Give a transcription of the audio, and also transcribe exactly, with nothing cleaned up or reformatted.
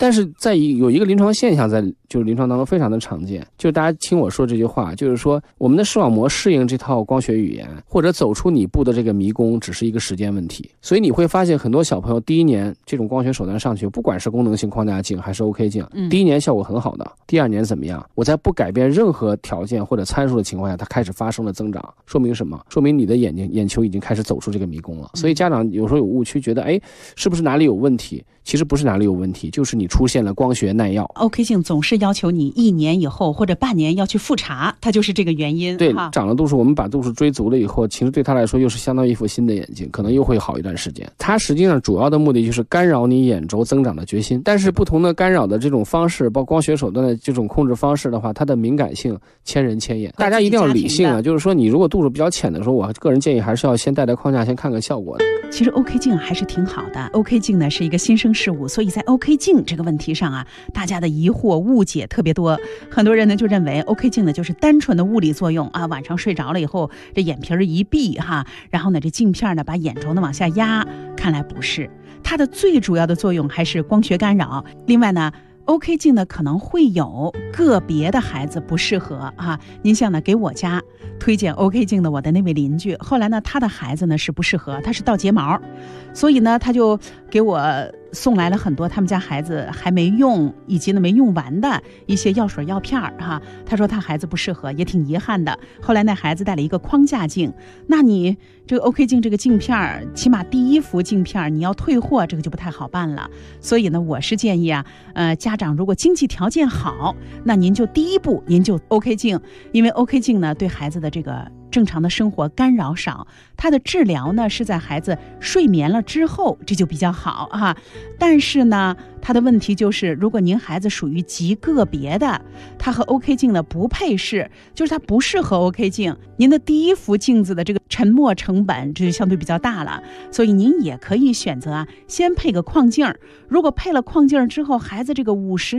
但是在有一个临床现象在就是临床当中非常的常见，就是大家听我说这句话，就是说我们的视网膜适应这套光学语言或者走出你布的这个迷宫只是一个时间问题。所以你会发现很多小朋友第一年这种光学手段上去，不管是功能性框架镜还是 OK 镜，第一年效果很好的，第二年怎么样？我在不改变任何条件或者参数的情况下，它开始发生了增长，说明什么？说明你的眼睛眼球已经开始走出这个迷宫了。所以家长有时候有误区，觉得哎，是不是哪里有问题？其实不是哪里有问题，就是你出现了光学耐药。 OK 镜总是要求你一年以后或者半年要去复查，它就是这个原因。 对，长了度数，我们把度数追足了以后，其实对他来说又是相当于一副新的眼睛，可能又会好一段时间。它实际上主要的目的就是干扰你眼轴增长的决心，但是不同的干扰的这种方式，包括光学手段的这种控制方式的话，它的敏感性千人千眼。大家一定要理性啊，就是说你如果度数比较浅的时候，我个人建议还是要先戴戴框架，先看看效果的。 其实 OK 镜还是挺好的。 OK 镜呢是一个新生事物，所以在 OK 镜这个问题上啊，大家的疑惑误解特别多。很多人呢就认为 OK 镜呢就是单纯的物理作用啊，晚上睡着了以后这眼皮一闭哈，然后呢这镜片呢把眼轴呢往下压，看来不是，它的最主要的作用还是光学干扰。另外呢OK 镜呢可能会有个别的孩子不适合啊，您像呢给我家推荐 OK 镜的我的那位邻居，后来呢他的孩子呢是不适合，他是倒睫毛，所以呢他就给我送来了很多他们家孩子还没用以及呢没用完的一些药水药片哈。他说他孩子不适合，也挺遗憾的。后来那孩子戴了一个框架镜，那你这个 OK 镜这个镜片起码第一幅镜片你要退货，这个就不太好办了。所以呢我是建议啊呃家长如果经济条件好，那您就第一步您就 OK 镜，因为 OK 镜呢对孩子的这个正常的生活干扰少，它的治疗呢是在孩子睡眠了之后，这就比较好啊。但是呢它的问题就是，如果您孩子属于极个别的，他和 OK 镜呢不配饰，就是他不适合 OK 镜，您的第一幅镜子的这个沉没成本这就相对比较大了。所以您也可以选择啊先配个框镜，如果配了框镜之后孩子这个五十